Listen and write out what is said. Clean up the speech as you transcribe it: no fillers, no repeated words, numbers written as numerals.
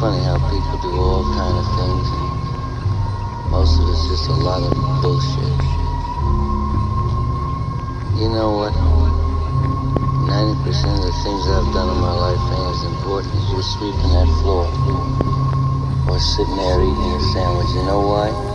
funny how people do all kind of things, and most of it's just a lot of bullshit. You know what? 90% of the things I've done in my life ain't as important as you sweeping that floor or sitting there eating a sandwich. You know why?